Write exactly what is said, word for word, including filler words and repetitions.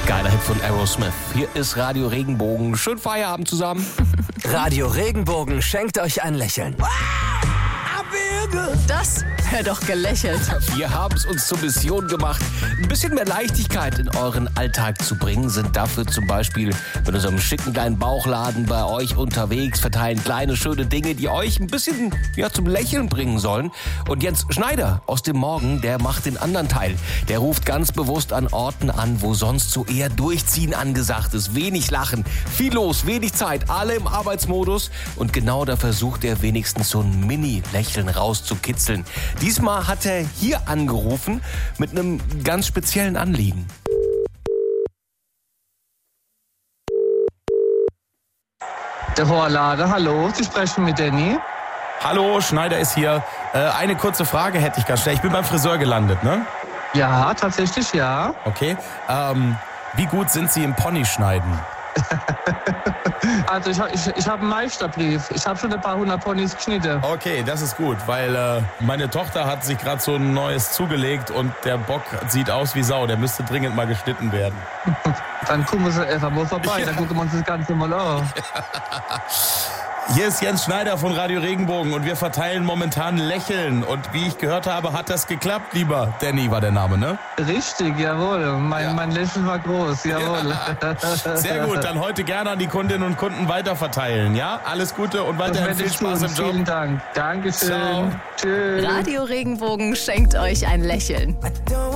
Geiler Hit von Aerosmith. Hier ist Radio Regenbogen. Schönen Feierabend zusammen. Radio Regenbogen schenkt euch ein Lächeln. Das? Hört doch gelächelt. Wir haben es uns zur Mission gemacht, ein bisschen mehr Leichtigkeit in euren Alltag zu bringen. Sind dafür zum Beispiel mit unserem schicken kleinen Bauchladen bei euch unterwegs, verteilen kleine, schöne Dinge, die euch ein bisschen ja, zum Lächeln bringen sollen. Und Jens Schneider aus dem Morgen, der macht den anderen Teil. Der ruft ganz bewusst an Orten an, wo sonst so eher Durchziehen angesagt ist. Wenig Lachen, viel los, wenig Zeit, alle im Arbeitsmodus. Und genau da versucht er wenigstens so ein Mini-Lächeln rauszukitzeln. Diesmal hat er hier angerufen mit einem ganz speziellen Anliegen. Der Vorlade, hallo, Sie sprechen mit Danny. Hallo, Schneider ist hier. Äh, eine kurze Frage hätte ich ganz schnell. Ich bin beim Friseur gelandet, ne? Ja, tatsächlich, ja. Okay. Ähm, wie gut sind Sie im Pony-Schneiden? Also ich, ich, ich habe einen Meisterbrief. Ich habe schon ein paar hundert Ponys geschnitten. Okay, das ist gut, weil äh, meine Tochter hat sich gerade so ein neues zugelegt und der Bock sieht aus wie Sau. Der müsste dringend mal geschnitten werden. Dann gucken wir sie einfach mal vorbei, dann gucken wir uns das Ganze mal an. Hier ist Jens Schneider von Radio Regenbogen und wir verteilen momentan Lächeln. Und wie ich gehört habe, hat das geklappt, lieber Danny war der Name, ne? Richtig, jawohl. Mein, Ja. mein Lächeln war groß, jawohl. Ja. Sehr gut, dann heute gerne an die Kundinnen und Kunden weiterverteilen, ja? Alles Gute und Das weiterhin werde viel ich Spaß tun. im Job. Vielen Dank. Dankeschön. Ciao. Tschüss. Radio Regenbogen schenkt euch ein Lächeln.